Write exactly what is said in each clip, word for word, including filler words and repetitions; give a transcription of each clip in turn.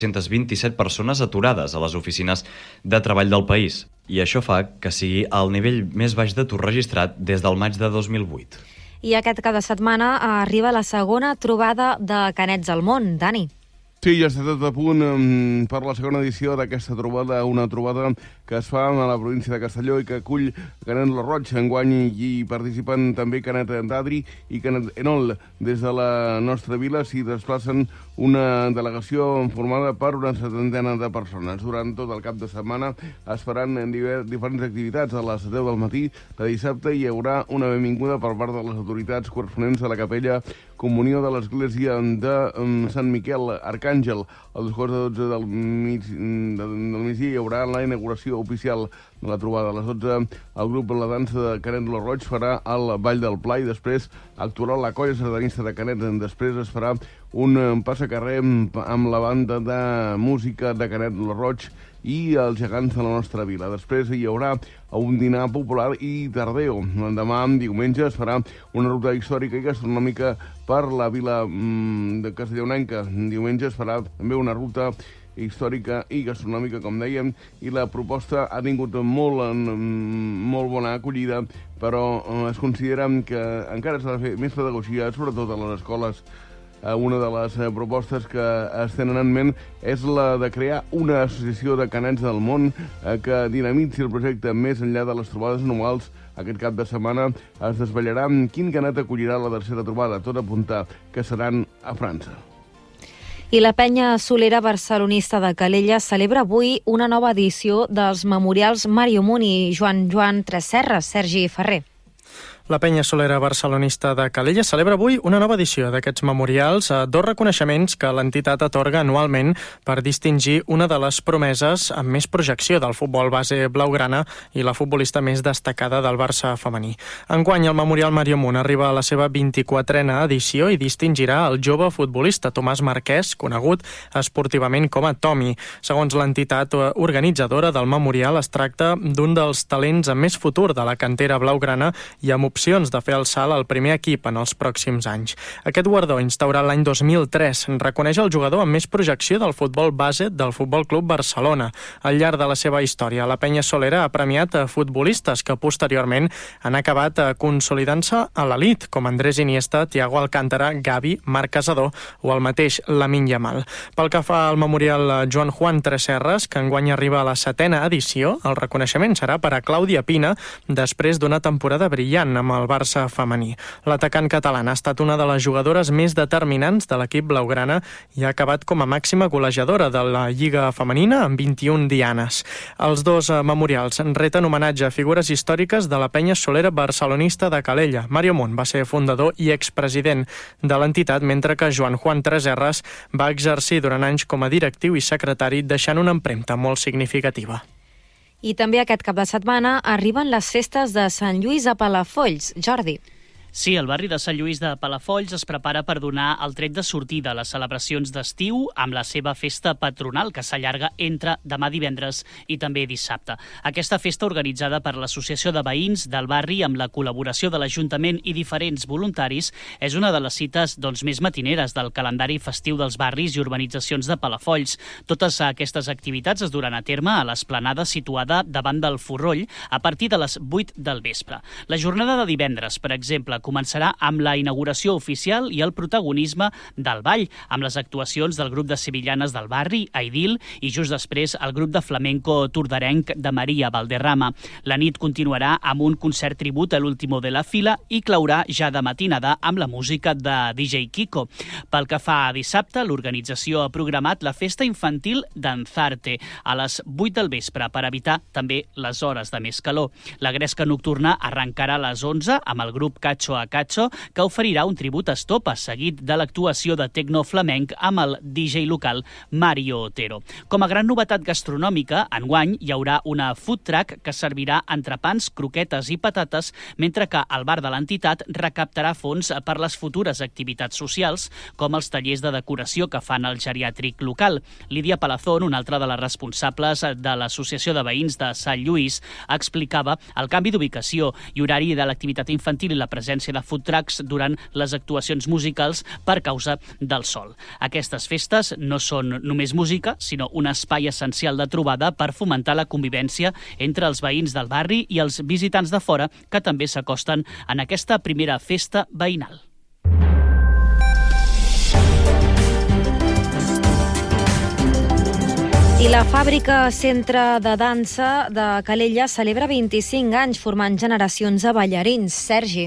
dos-centes vint-i-set persones aturades a les oficines de treball del país. I això fa que sigui el nivell més baix d'atur registrat des del maig de dos mil vuit. I aquest cada setmana arriba la segona trobada de Canets al món. Dani. Sí, ja està tot a punt per la segona edició d'aquesta trobada, una trobada que es fa a la província de Castelló i que acull Canet lo Roig. Enguany hi participen també Canet d'Adri i Canet Enol. Des de la nostra vila s'hi desplacen una delegació formada per una setantena de persones. Durant tot el cap de setmana es faran diferents activitats. A les deu del matí de dissabte hi haurà una benvinguda per part de les autoritats corresponents a la capella Comunió de l'Església de Sant Miquel Arcàngel. A dos quarts de dotze del migdia hi haurà la inauguració oficial de la trobada. A les dotze el grup La Dansa de Canet lo Roig farà el Ball del Pla i després actuarà la colla sardanista de Canet. Després es farà un passacarrer amb la banda de música de Canet lo Roig i els gegants de la nostra vila. Després hi haurà un dinar popular i tardeo. Demà, diumenge, es farà una ruta històrica i gastronòmica per la vila de castellonenca. Diumenge es farà també una ruta històrica i gastronòmica, com dèiem, i la proposta ha tingut molt, molt bona acollida, però es considera que encara s'ha de fer més pedagogia, sobretot a les escoles. Una de les propostes que es tenen en ment és la de crear una associació de canets del món que dinamitzi el projecte més enllà de les trobades anuals. Aquest cap de setmana es desvetllarà quin canet acollirà la tercera trobada, tot apuntar que seran a França. I la penya solera barcelonista de Calella celebra avui una nova edició dels memorials Mario Munt i Joan Joan Tresserras. Sergi Ferrer. La penya solera barcelonista de Calella celebra avui una nova edició d'aquests memorials, dos reconeixements que l'entitat atorga anualment per distingir una de les promeses amb més projecció del futbol base blaugrana i la futbolista més destacada del Barça femení. Enguany, el memorial Mario Munt arriba a la seva vint-i-quatrena edició i distingirà el jove futbolista Tomàs Marquès, conegut esportivament com a Tomi. Segons l'entitat organitzadora del memorial, es tracta d'un dels talents amb més futur de la cantera blaugrana i amb opcions de fer el salt al primer equip en els pròxims anys. Aquest guardó, instaurat l'any dos mil tres, reconeix el jugador amb més projecció del futbol base del Futbol Club Barcelona. Al llarg de la seva història, la penya solera ha premiat a futbolistes que posteriorment han acabat consolidant-se a l'elit, com Andrés Iniesta, Thiago Alcántara, Gavi, Marc Casador o el mateix Lamine Yamal. Pel que fa al memorial Joan Joan Tresserras, que enguany arriba a la setena edició, el reconeixement serà per a Clàudia Pina, després d'una temporada brillant amb el Barça femení. L'atacant catalana ha estat una de les jugadores més determinants de l'equip blaugrana i ha acabat com a màxima golejadora de la Lliga femenina amb vint-i-una dianes. Els dos memorials reten homenatge a figures històriques de la penya solera barcelonista de Calella. Mario Munt va ser fundador i expresident de l'entitat, mentre que Joan Joan Tresserras va exercir durant anys com a directiu i secretari, deixant una empremta molt significativa. I també aquest cap de setmana arriben les festes de Sant Lluís a Palafolls. Jordi. Sí, el barri de Sant Lluís de Palafolls es prepara per donar el tret de sortida a les celebracions d'estiu amb la seva festa patronal, que s'allarga entre demà divendres i també dissabte. Aquesta festa, organitzada per l'Associació de Veïns del barri amb la col·laboració de l'Ajuntament i diferents voluntaris, és una de les cites doncs, més matineres del calendari festiu dels barris i urbanitzacions de Palafolls. Totes aquestes activitats es duran a terme a l'esplanada situada davant del Forroll a partir de les vuit del vespre. La jornada de divendres, per exemple, començarà amb la inauguració oficial i el protagonisme del ball, amb les actuacions del grup de sevillanes del barri, Aidil, i just després el grup de flamenco tordarenc de Maria Valderrama. La nit continuarà amb un concert tribut a l'último de la fila i claurà ja de matinada amb la música de D J Kiko. Pel que fa a dissabte, l'organització ha programat la festa infantil Danzarte a les vuit del vespre per evitar també les hores de més calor. La gresca nocturna arrencarà a les onze amb el grup Cacho a Cacho, que oferirà un tribut a Estopa, seguit de l'actuació de tecno flamenc amb el D J local Mario Otero. Com a gran novetat gastronòmica, enguany hi haurà una food truck que servirà entrepans, croquetes i patates, mentre que el bar de l'entitat recaptarà fons per les futures activitats socials, com els tallers de decoració que fan el geriàtric local. Lídia Palazón, una altra de les responsables de l'Associació de Veïns de Sant Lluís, explicava el canvi d'ubicació i horari de l'activitat infantil i la presència l'existència de food trucks durant les actuacions musicals per causa del sol. Aquestes festes no són només música, sinó un espai essencial de trobada per fomentar la convivència entre els veïns del barri i els visitants de fora que també s'acosten en aquesta primera festa veïnal. I la fàbrica Centre de Dansa de Calella celebra vint-i-cinc anys formant generacions de ballarins. Sergi.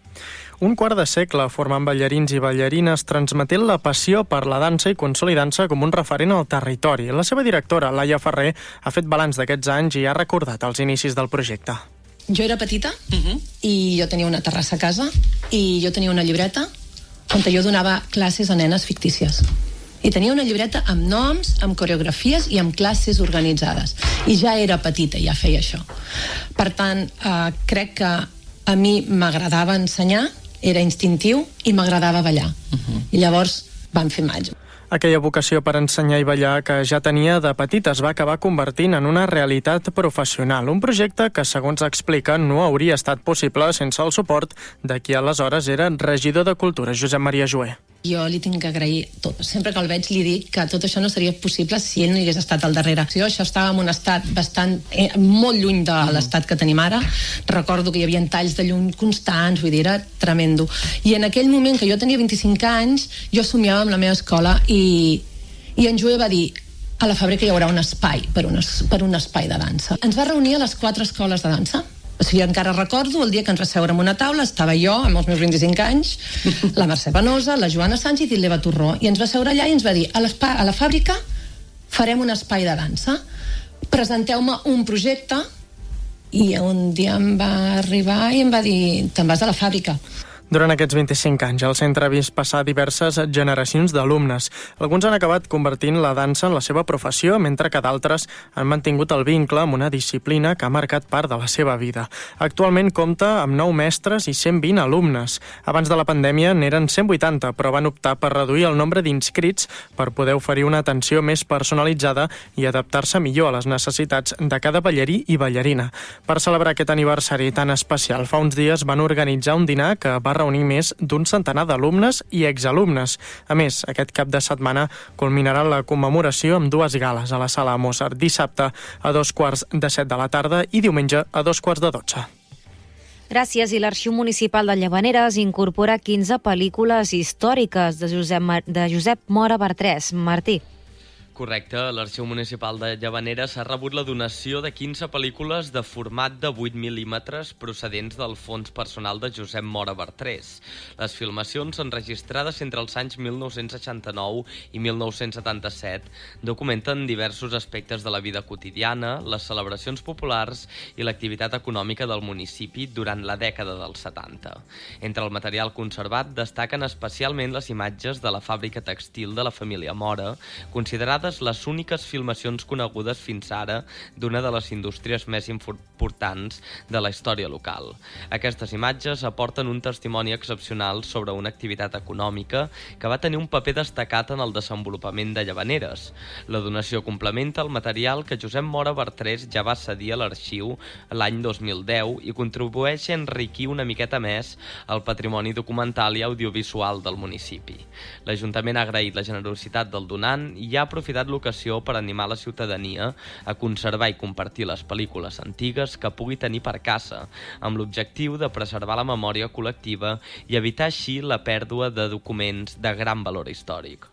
Un quart de segle formant ballarins i ballarines, transmetent la passió per la dansa i consolidant-se com un referent al territori. La seva directora, Laia Ferrer, ha fet balanç d'aquests anys i ha recordat els inicis del projecte. Jo era petita uh-huh. i jo tenia una terrassa a casa i jo tenia una llibreta on jo donava classes a nenes fictícies. I tenia una llibreta amb noms, amb coreografies i amb classes organitzades. I ja era petita, ja feia això. Per tant, eh, crec que a mi m'agradava ensenyar, era instintiu i m'agradava ballar. Uh-huh. I llavors vam fer maig. Aquella vocació per ensenyar i ballar que ja tenia de petita es va acabar convertint en una realitat professional. Un projecte que, segons explica, no hauria estat possible sense el suport de qui aleshores era regidor de Cultura, Josep Maria Joé. Jo li tinc que agrair tot. Sempre que el veig li dic que tot això no seria possible si ell no hi hagués estat al darrere. Jo això estava en un estat bastant, eh, molt lluny de l'estat que tenim ara. Recordo que hi havia talls de llum constants, vull dir, era tremendo. I en aquell moment que jo tenia vint-i-cinc anys, jo somiava amb la meva escola i, i en Joé va dir: a la fàbrica hi haurà un espai per un, per un espai de dansa. Ens va reunir a les quatre escoles de dansa. O sigui, encara recordo el dia que ens va seure en una taula, estava jo, amb els meus vint-i-cinc anys, la Mercè Penosa, la Joana Sánchez i l'Eva Torró, i ens va seure allà i ens va dir: a, a la fàbrica farem un espai de dansa, presenteu-me un projecte. I un dia em va arribar i em va dir: te'n vas a la fàbrica. Durant aquests vint-i-cinc anys, el centre ha vist passar diverses generacions d'alumnes. Alguns han acabat convertint la dansa en la seva professió, mentre que d'altres han mantingut el vincle amb una disciplina que ha marcat part de la seva vida. Actualment compta amb nou mestres i cent vint alumnes. Abans de la pandèmia n'eren cent vuitanta, però van optar per reduir el nombre d'inscrits per poder oferir una atenció més personalitzada i adaptar-se millor a les necessitats de cada ballarí i ballarina. Per celebrar aquest aniversari tan especial, fa uns dies van organitzar un dinar que va reunir més d'un centenar d'alumnes i exalumnes. A més, aquest cap de setmana culminarà la commemoració amb dues gales a la Sala Mozart, dissabte a dos quarts de set de la tarda i diumenge a dos quarts de dotze. Gràcies. I l'Arxiu Municipal de Llavaneres incorpora quinze pel·lícules històriques de Josep, Mar- de Josep Móra Bartrès. Martí. Correcte, l'Arxiu Municipal de Llavaneres ha rebut la donació de quinze pel·lícules de format de vuit mil·límetres procedents del fons personal de Josep Móra Bartrès. Les filmacions enregistrades entre els anys mil nou-cents seixanta-nou i mil nou-cents setanta-set documenten diversos aspectes de la vida quotidiana, les celebracions populars i l'activitat econòmica del municipi durant la dècada dels setanta. Entre el material conservat destaquen especialment les imatges de la fàbrica textil de la família Móra, considerada les úniques filmacions conegudes fins ara d'una de les indústries més importants de la història local. Aquestes imatges aporten un testimoni excepcional sobre una activitat econòmica que va tenir un paper destacat en el desenvolupament de Llavaneres. La donació complementa el material que Josep Móra Bartrès ja va cedir a l'arxiu l'any dos mil deu i contribueix a enriquir una miqueta més el patrimoni documental i audiovisual del municipi. L'Ajuntament ha agraït la generositat del donant i ha aprofitat l'ocasió per animar la ciutadania a conservar i compartir les pel·lícules antigues que pugui tenir per casa, amb l'objectiu de preservar la memòria col·lectiva i evitar així la pèrdua de documents de gran valor històric.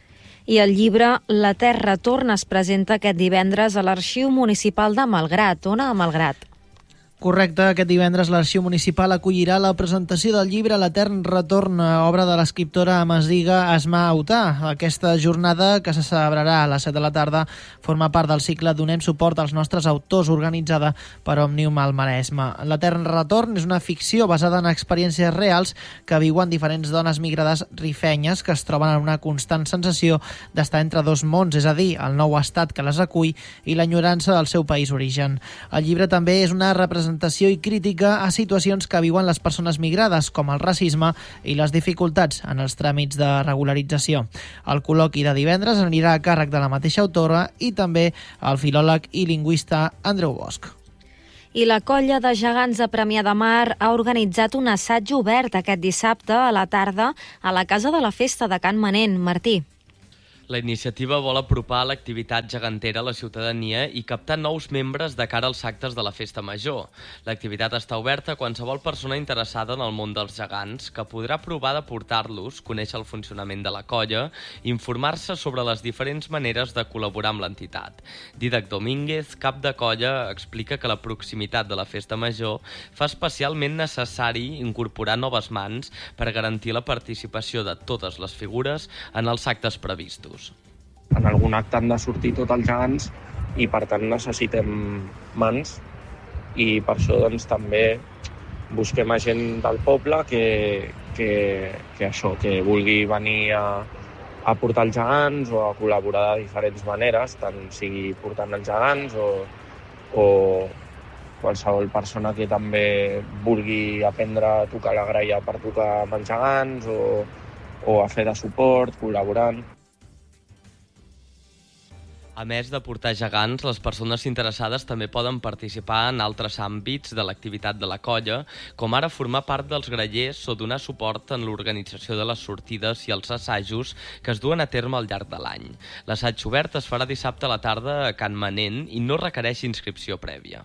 I el llibre La Terra Torna es presenta aquest divendres a l'Arxiu Municipal de Malgrat. On a Malgrat? Correcte, aquest divendres l'Arxiu Municipal acollirà la presentació del llibre L'Etern Retorn, obra de l'escriptora amaziga Asma Autà. Aquesta jornada, que se celebrarà a les set de la tarda, forma part del cicle Donem suport als nostres autors, organitzada per Òmnium al Maresme. L'Etern Retorn és una ficció basada en experiències reals que viuen diferents dones migrades rifenyes que es troben en una constant sensació d'estar entre dos mons, és a dir, el nou estat que les acull i l'enyorança del seu país origen. El llibre també és una representació i crítica a situacions que viuen les persones migrades, com el racisme i les dificultats en els tràmits de regularització. El col·loqui de divendres anirà a càrrec de la mateixa autora i també el filòleg i lingüista Andreu Bosch. I la colla de gegants de Premià de Mar ha organitzat un assaig obert aquest dissabte a la tarda a la Casa de la Festa de Can Manent. Martí. La iniciativa vol apropar l'activitat gegantera a la ciutadania i captar nous membres de cara als actes de la Festa Major. L'activitat està oberta a qualsevol persona interessada en el món dels gegants que podrà provar de portar-los, conèixer el funcionament de la colla i informar-se sobre les diferents maneres de col·laborar amb l'entitat. Dídac Domínguez, cap de colla, explica que la proximitat de la Festa Major fa especialment necessari incorporar noves mans per garantir la participació de totes les figures en els actes previstos. En algun acte han de sortir tots els gegants i per tant necessitem mans i per això doncs, també busquem a gent del poble que, que, que, això, que vulgui venir a, a portar els gegants o a col·laborar de diferents maneres, tant sigui portant els gegants o, o qualsevol persona que també vulgui aprendre a tocar la graella per tocar amb els gegants o, o a fer de suport, col·laborant. A més de portar gegants, les persones interessades també poden participar en altres àmbits de l'activitat de la colla, com ara formar part dels grallers o donar suport en l'organització de les sortides i els assajos que es duen a terme al llarg de l'any. L'assaig obert es farà dissabte a la tarda a Can Manent i no requereix inscripció prèvia.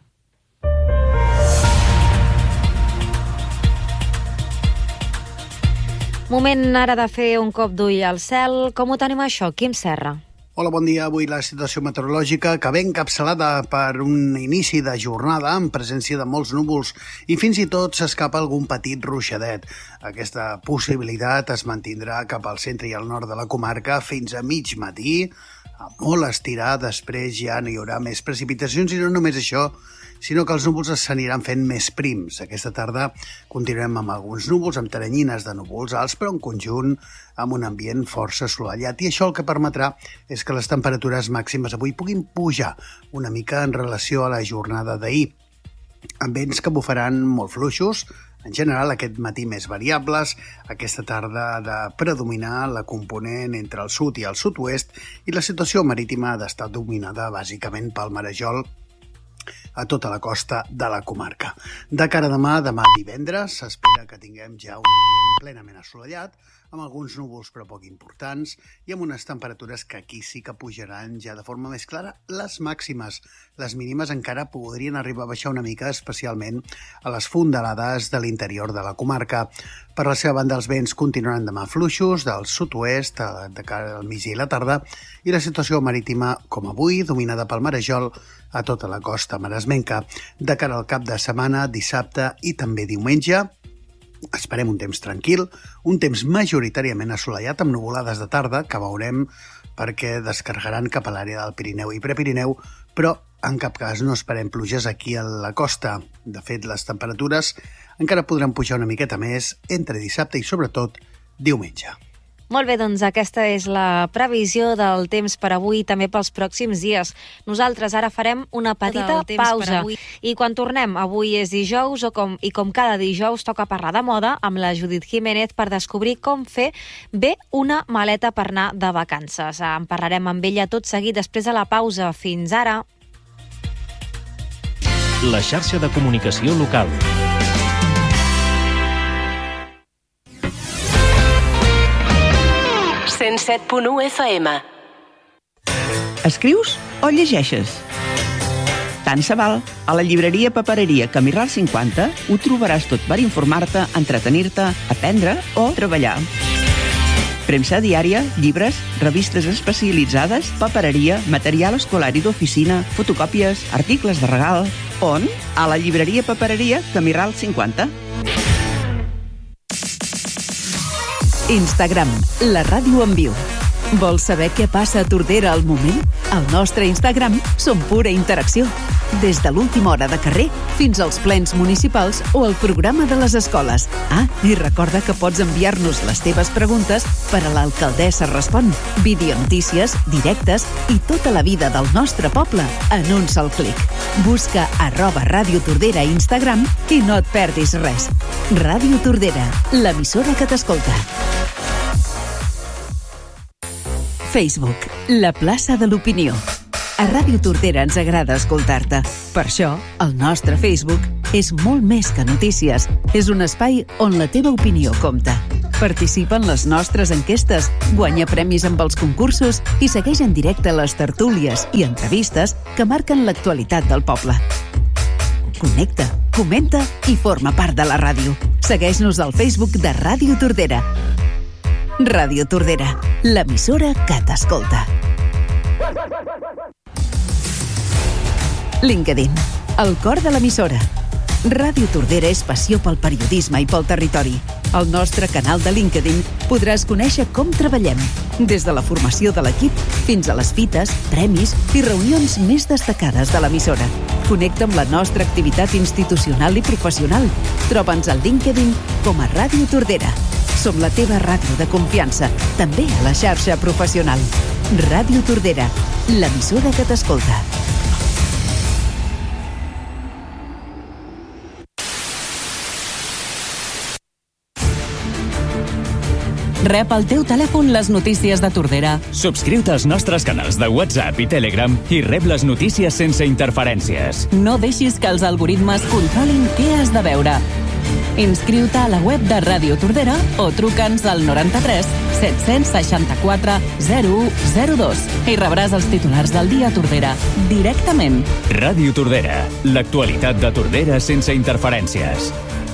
Moment ara de fer un cop d'ull al cel. Com ho tenim això, Quim Serra? Hola, bon dia. Avui la situació meteorològica que ve encapçalada per un inici de jornada amb presència de molts núvols i fins i tot s'escapa algun petit ruixadet. Aquesta possibilitat es mantindrà cap al centre i al nord de la comarca fins a mig matí, a molt estirar. Després ja no hi haurà més precipitacions i no només això, sinó que els núvols s'aniran fent més prims. Aquesta tarda continuem amb alguns núvols, amb teranyines de núvols alts, però en conjunt amb un ambient força assolellat. I això el que permetrà és que les temperatures màximes avui puguin pujar una mica en relació a la jornada d'ahir, amb vents que bufaran molt fluixos, en general aquest matí més variables. Aquesta tarda ha de predominar la component entre el sud i el sud-oest i la situació marítima ha d'estar dominada bàsicament pel marejol a tota la costa de la comarca. De cara a demà, demà divendres, s'espera que tinguem ja un ambient plenament assolellat, amb alguns núvols però poc importants i amb unes temperatures que aquí sí que pujaran ja de forma més clara les màximes. Les mínimes encara podrien arribar a baixar una mica, especialment a les fondalades de l'interior de la comarca. Per la seva banda, els vents continuaran demà fluixos del sud-oest de cara al migdia i la tarda i la situació marítima, com avui, dominada pel marejol a tota la costa maresmenca. De cara al cap de setmana, dissabte i també diumenge, esperem un temps tranquil, un temps majoritàriament assolellat amb nuvolades de tarda que veurem perquè descarregaran cap a l'àrea del Pirineu i Prepirineu, però en cap cas no esperem pluges aquí a la costa. De fet, les temperatures encara podran pujar una miqueta més entre dissabte i sobretot diumenge. Molt bé, doncs aquesta és la previsió del temps per avui i també pels pròxims dies. Nosaltres ara farem una petita pausa i quan tornem, avui és dijous o com, i com cada dijous toca parlar de moda amb la Judit Jiménez per descobrir com fer bé una maleta per anar de vacances. En parlarem amb ella tot seguit després de la pausa. Fins ara. La xarxa de comunicació local. cent set punt u F M. Escrius o llegeixes? Tant se val. A la llibreria Papereria Camirral cinquanta ho trobaràs tot per informar-te, entretenir-te, aprendre o treballar. Premsa diària, llibres, revistes especialitzades, papereria, material escolar i d'oficina, fotocòpies, articles de regal. On? A la llibreria Papereria Camirral cinquanta. Instagram, la ràdio en viu. Vols saber què passa a Tordera al moment? Al nostre Instagram som pura interacció. Des de l'última hora de carrer fins als plens municipals o el programa de les escoles. Ah, i recorda que pots enviar-nos les teves preguntes per a l'Alcaldessa Respon. Videonotícies, directes i tota la vida del nostre poble en un sol clic. Busca arroba Ràdio Tordera a Instagram i no et perdis res. Ràdio Tordera, l'emissora que t'escolta. Facebook, la plaça de l'opinió. A Ràdio Tordera ens agrada escoltar-te. Per això, el nostre Facebook és molt més que notícies. És un espai on la teva opinió compta. Participa en les nostres enquestes, guanya premis amb els concursos i segueix en directe les tertúlies i entrevistes que marquen l'actualitat del poble. Connecta, comenta i forma part de la ràdio. Segueix-nos al Facebook de Ràdio Tordera. Ràdio Tordera, l'emissora que t'escolta. LinkedIn, el cor de l'emissora. Ràdio Tordera és passió pel periodisme i pel territori. Al nostre canal de LinkedIn podràs conèixer com treballem, des de la formació de l'equip fins a les fites, premis i reunions més destacades de l'emissora. Connecta amb la nostra activitat institucional i professional. Troba'ns al LinkedIn com a Ràdio Tordera. Som la teva ràdio de confiança, també a la xarxa professional. Ràdio Tordera, l'emissora que t'escolta. Rep al teu telèfon les notícies de Tordera. Subscriu-te als nostres canals de WhatsApp i Telegram i rep les notícies sense interferències. No deixis que els algoritmes controlin què has de veure. Inscriu-te a la web de Ràdio Tordera o truca'ns al noranta-tres set-cents seixanta-quatre zero u zero dos i rebràs els titulars del dia a Tordera directament. Ràdio Tordera, l'actualitat de Tordera sense interferències.